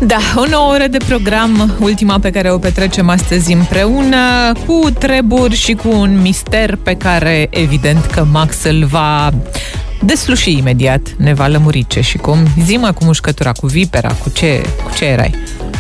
Da, o nouă oră de program, ultima pe care o petrecem astăzi împreună, cu treburi și cu un mister pe care, evident, că Max îl va desluși imediat, ne va lămuri ce și cum. Zi-mă cu mușcătura, cu vipera, cu ce erai?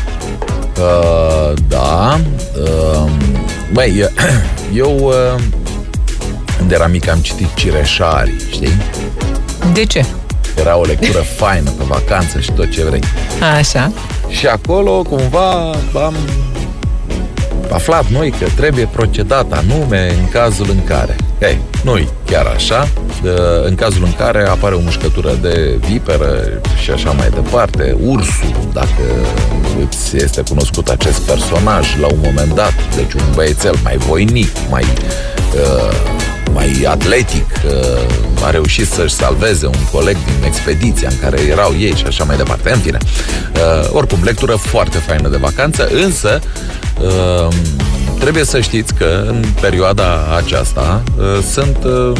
Da. Băi, eu când eram mic am citit Cireșarii, știi? De ce? Era o lectură faină pe vacanță și tot ce vrei. Așa. Și acolo cumva am aflat noi că trebuie procedat anume în cazul în care, nu-i chiar așa, în cazul în care apare o mușcătură de viperă și așa mai departe, ursul, dacă îți este cunoscut acest personaj la un moment dat, deci un băiețel mai voinic, mai atletic, a reușit să-și salveze un coleg din expediția în care erau ei și așa mai departe. În fine, oricum, lectură foarte faină de vacanță, însă trebuie să știți că în perioada aceasta sunt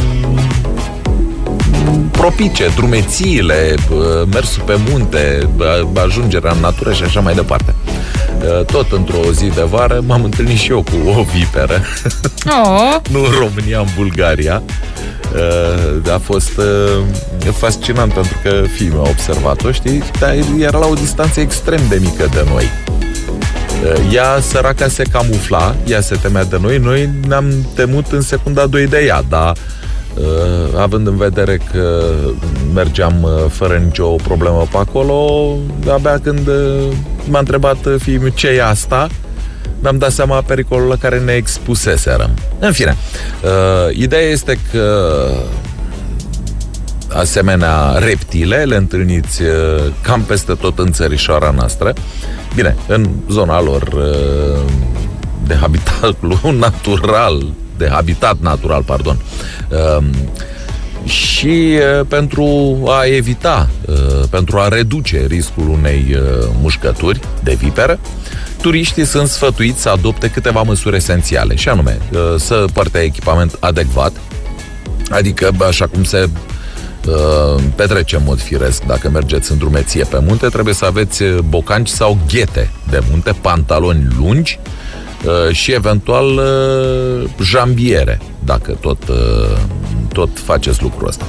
propice drumețiile, mersul pe munte, ajungerea în natură și așa mai departe. Tot într-o zi de vară m-am întâlnit și eu cu o viperă. Nu în România, în Bulgaria. A fost fascinant pentru că fiul a observat-o, știi? Dar era la o distanță extrem de mică de noi. Ea, săraca, se camufla, ea se temea de noi ne-am temut în secunda 2 de ea, dar având în vedere că mergeam fără nicio problemă pe acolo, abia când m-a întrebat fiul ce e asta, mi-am dat seama pericolul la care ne expuseserăm. În fine, ideea este că asemenea reptile le întâlniți cam peste tot în țărișoara noastră. Bine, în zona lor de habitat natural, pardon. Și pentru a evita, pentru a reduce riscul unei mușcături de viperă, turiștii sunt sfătuiți să adopte câteva măsuri esențiale, și anume să poarte echipament adecvat, adică așa cum se petrece în mod firesc dacă mergeți în drumeție pe munte, trebuie să aveți bocanci sau ghete de munte, pantaloni lungi și eventual jambiere, dacă tot faceți lucrul ăsta.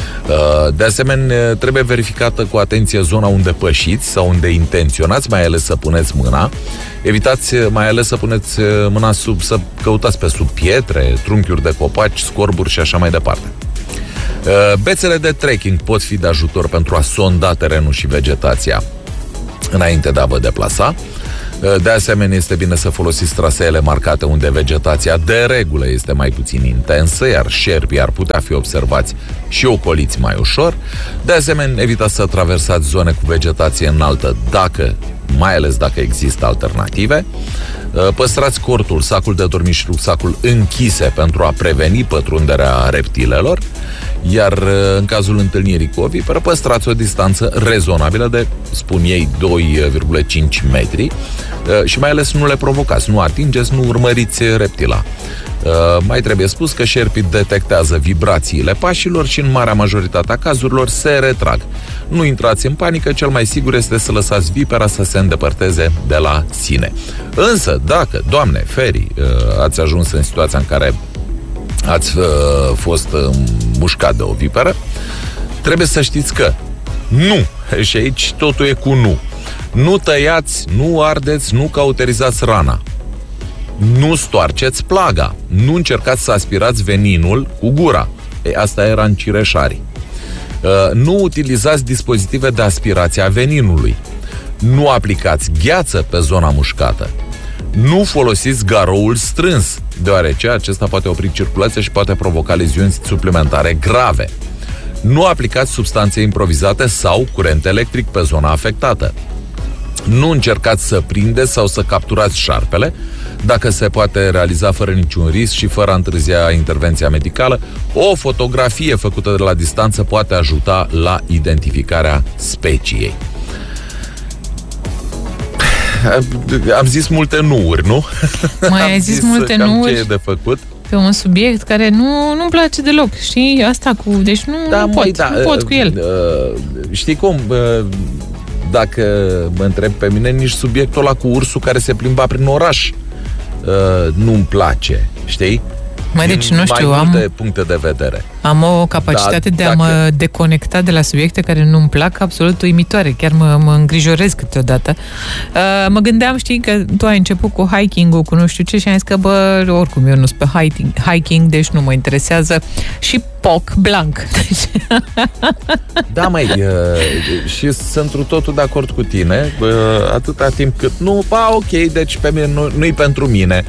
De asemenea, trebuie verificată cu atenție zona unde pășiți sau unde intenționați mai ales să puneți mâna. Evitați mai ales să puneți mâna să căutați pe sub pietre, trunchiuri de copaci, scorburi și așa mai departe. Bețele de trekking pot fi de ajutor pentru a sonda terenul și vegetația înainte de a vă deplasa. De asemenea, este bine să folosiți traseele marcate unde vegetația de regulă este mai puțin intensă, iar șerpii ar putea fi observați și ocoliți mai ușor. De asemenea, evitați să traversați zone cu vegetație înaltă, mai ales dacă există alternative. Păstrați cortul, sacul de dormit și rucsacul închise pentru a preveni pătrunderea reptilelor, iar în cazul întâlnirii cu o viperă, păstrați o distanță rezonabilă de, spun ei, 2,5 metri și mai ales nu le provocați, nu atingeți, nu urmăriți reptila. Mai trebuie spus că șerpii detectează vibrațiile pașilor și în marea majoritate a cazurilor se retrag. Nu intrați în panică, cel mai sigur este să lăsați vipera să se îndepărteze de la sine. Însă, dacă, Doamne ferii, ați ajuns în situația în care ați fost mușcat de o viperă, trebuie să știți că nu, și aici totul e cu nu. Nu tăiați, nu ardeți, nu cauterizați rana. Nu stoarceți plaga. Nu încercați să aspirați veninul cu gura. Asta era în Cireșarii. Nu utilizați dispozitive de aspirație a veninului. Nu aplicați gheață pe zona mușcată. Nu folosiți garoul strâns, deoarece acesta poate opri circulația și poate provoca leziuni suplimentare grave. Nu aplicați substanțe improvizate sau curent electric pe zona afectată. Nu încercați să prindeți sau să capturați șarpele. Dacă se poate realiza fără niciun risc și fără a întârzia intervenția medicală, o fotografie făcută de la distanță poate ajuta la identificarea speciei. Am zis multe nu-uri, nu? Mai ai zis multe nu-uri? Ce e de făcut? Pe un subiect care nu-mi place deloc, știi? Asta cu... Deci nu pot cu el. Știi cum? dacă mă întreb pe mine, nici subiectul ăla cu ursul care se plimba prin oraș nu-mi place, știi? Deci, nu știu, mai multe puncte de vedere. Am o capacitate de a mă deconecta de la subiecte care nu-mi plac absolut uimitoare. Chiar mă îngrijorez câteodată. Mă gândeam, știi, că tu ai început cu hiking-ul, cu nu știu ce, și am zis că, oricum, eu nu sunt pe hiking, deci nu mă interesează. Și poc, blanc. Da, măi, și sunt întru totul de acord cu tine, atâta timp cât ok, deci pe mine nu-i pentru mine.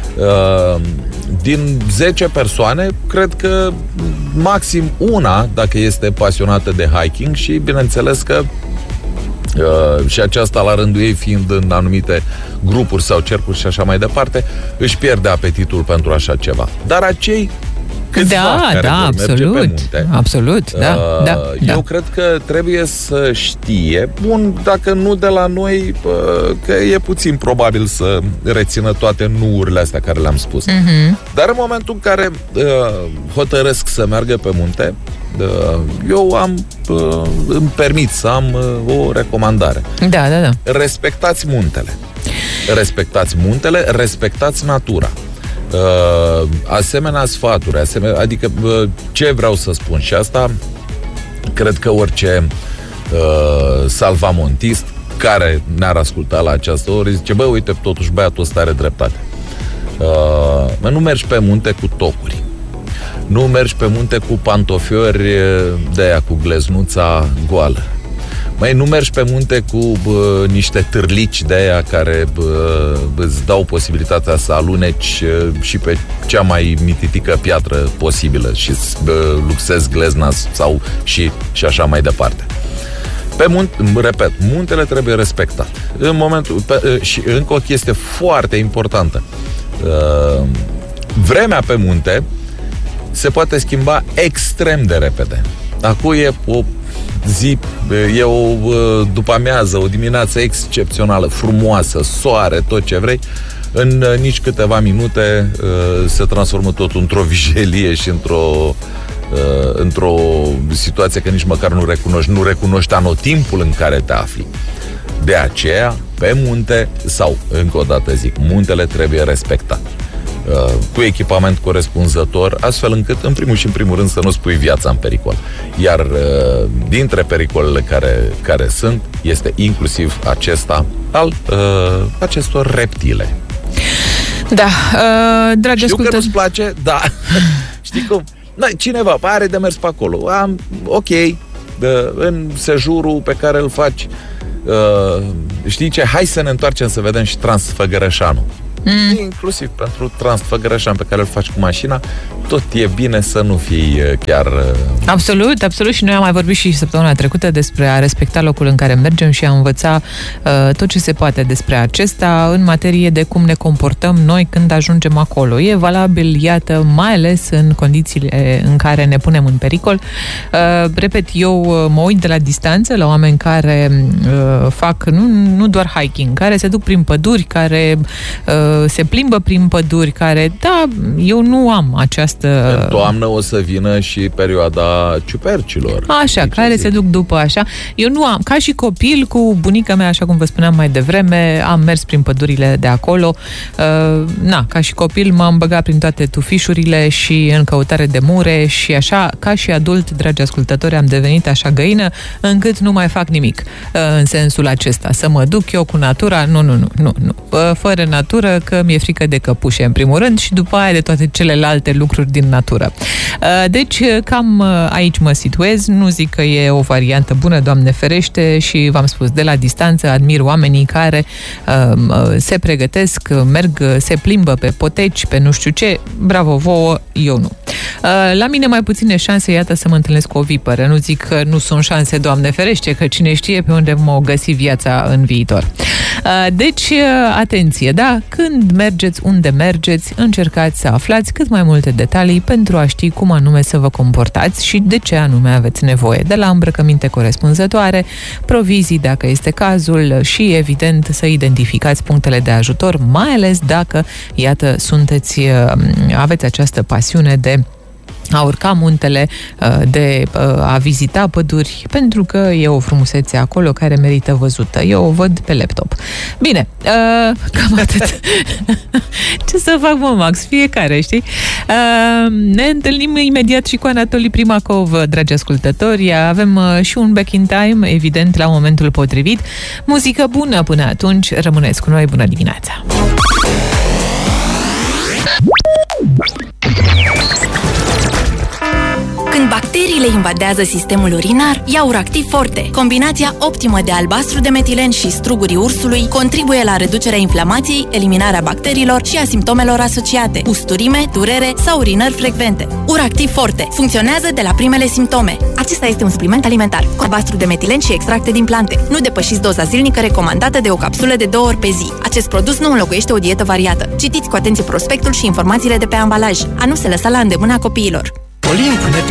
Din 10 persoane, cred că maxim una, dacă este pasionată de hiking, și bineînțeles că și aceasta la rândul ei fiind în anumite grupuri sau cercuri și așa mai departe, își pierde apetitul pentru așa ceva. Dar acei câțiva care vor merge pe munte, absolut, eu cred că trebuie să știe, dacă nu de la noi, că e puțin probabil să rețină toate nuurile astea care le-am spus. Dar în momentul în care hotărăsc să meargă pe munte, eu îmi permit să am o recomandare. Da. Respectați muntele. Respectați natura. Asemenea sfaturi, adică ce vreau să spun, și asta cred că orice salvamontist care ne-ar asculta la această oră zice, uite, totuși băiatul ăsta are dreptate. Nu mergi pe munte cu tocuri, nu mergi pe munte cu pantofiori de aia cu gleznuța goală. Nu mergi pe munte cu niște târlici de aia care îți dau posibilitatea să aluneci și pe cea mai mititică piatră posibilă și luxezi glezna sau și așa mai departe. Pe munte, repet, muntele trebuie respectat. În momentul, și încă o chestie foarte importantă. Vremea pe munte se poate schimba extrem de repede. Acum e o zi, e o după-amiază, o dimineață excepțională, frumoasă, soare, tot ce vrei. În nici câteva minute se transformă totul într-o vijelie și într-o situație că nici măcar nu recunoști anotimpul în care te afli. De aceea, pe munte, sau, încă o dată zic, muntele trebuie respectat. Cu echipament corespunzător, astfel încât, în primul și în primul rând, să nu spui viața în pericol. Iar dintre pericolele care sunt, este inclusiv acesta al acestor reptile. Da, dragi Știu că nu-ți place, da. Știi cum? Cineva are de mers pe acolo. Ok, în sejurul pe care îl faci, știi ce? Hai să ne întoarcem să vedem și Transfăgărășanul. Inclusiv pentru Transfăgărășan pe care îl faci cu mașina, tot e bine să nu fii chiar... Absolut, și noi am mai vorbit și săptămâna trecută despre a respecta locul în care mergem și a învăța tot ce se poate despre acesta în materie de cum ne comportăm noi când ajungem acolo. E valabil, iată, mai ales în condițiile în care ne punem în pericol. Repet, eu mă uit de la distanță la oameni care fac nu doar hiking, care se duc prin păduri, care se plimbă prin păduri, care, eu nu am această... În toamnă o să vină și perioada ciupercilor. Așa, care se duc după așa. Eu nu am, ca și copil, cu bunica mea, așa cum vă spuneam mai devreme, am mers prin pădurile de acolo. Ca și copil m-am băgat prin toate tufișurile și în căutare de mure și așa, ca și adult, dragi ascultători, am devenit așa găină, încât nu mai fac nimic în sensul acesta. Să mă duc eu cu natura, nu. Fără natură, că mi-e frică de căpușe, în primul rând, și după aia de toate celelalte lucruri din natură. Deci, cam aici mă situez. Nu zic că e o variantă bună, Doamne ferește, și v-am spus, de la distanță admir oamenii care se pregătesc, merg, se plimbă pe poteci, pe nu știu ce. Bravo vouă, eu nu. La mine mai puține șanse, iată, să mă întâlnesc cu o viperă. Nu zic că nu sunt șanse, Doamne ferește, că cine știe pe unde mă găsi viața în viitor. Deci, atenție, da? Când mergeți, unde mergeți, încercați să aflați cât mai multe detalii pentru a ști cum anume să vă comportați și de ce anume aveți nevoie. De la îmbrăcăminte corespunzătoare, provizii dacă este cazul și, evident, să identificați punctele de ajutor, mai ales dacă, iată, aveți această pasiune de a urca muntele, de a vizita păduri, pentru că e o frumusețe acolo care merită văzută. Eu o văd pe laptop. Bine, cam atât. Ce să fac, mă, Max? Fiecare, știi? Ne întâlnim imediat și cu Anatoli Primakov, dragi ascultători. Avem și un Back in Time, evident, la momentul potrivit. Muzică bună până atunci. Rămâneți cu noi. Bună dimineața! Când bacteriile invadează sistemul urinar, ia Uractiv Forte. Combinația optimă de albastru de metilen și strugurii ursului contribuie la reducerea inflamației, eliminarea bacteriilor și a simptomelor asociate, usturime, durere sau urinări frecvente. Uractiv Forte funcționează de la primele simptome. Acesta este un supliment alimentar cu albastru de metilen și extracte din plante. Nu depășiți doza zilnică recomandată de o capsulă de 2 ori pe zi. Acest produs nu înlocuiește o dietă variată. Citiți cu atenție prospectul și informațiile de pe ambalaj. A nu se lăsa la îndemâna copiilor. Olimp